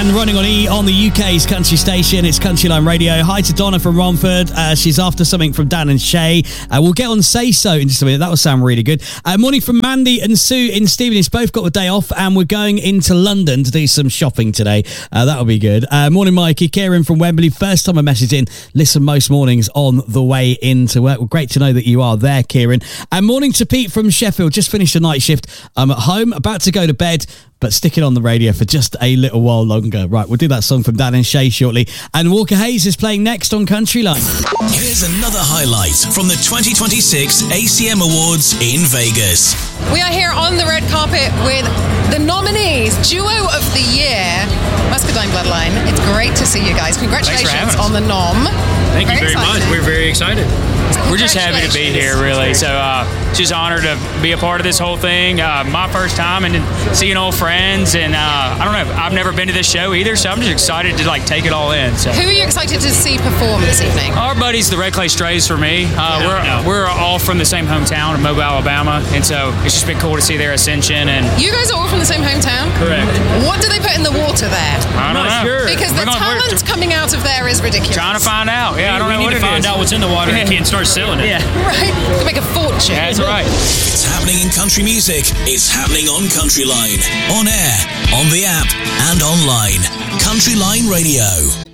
and running on E on the UK's country station. It's Countryline Radio. Hi to Donna from Romford. She's after something from Dan and Shay. We'll get on Say So in just a minute. That will sound really good. Morning from Mandy and Sue in Stevenage. Both got the day off and we're going into London to do some shopping today. That'll be good. Morning, Mikey. Kieran from Wembley. First time I messaged in. Listen most mornings on the way into work. Well, great to know that you are there, Kieran. And morning to Pete from Sheffield. Just finished a night shift. I'm at home, about to go to bed, but stick it on the radio for just a little while longer. Right, we'll do that song from Dan and Shay shortly. And Walker Hayes is playing next on Countryline. Here's another highlight from the 2026 ACM Awards in Vegas. We are here on the red carpet with the nominees, Duo of the Year, Muscadine Bloodline. It's great to see you guys. Congratulations on the nom. Thank you very much. We're very excited. We're just happy to be here, really. So just honored to be a part of this whole thing. My first time and seeing old friends. And I don't know, I've never been to this show either, so I'm just excited to take it all in. So. Who are you excited to see perform this evening? Our buddies, the Red Clay Strays for me. We're all from the same hometown of Mobile, Alabama. And so it's just been cool to see their ascension. And you guys are all from the same hometown? Correct. What do they put in the water there? I don't know. Sure. Because the talent coming out of there is ridiculous. Trying to find out. Yeah, I don't know we what need to find out what's in the water and can't start selling it. Yeah. Right. To make a fortune. That's right. It's happening in country music. It's happening on Countryline. On air, on the app, and online. Countryline Radio.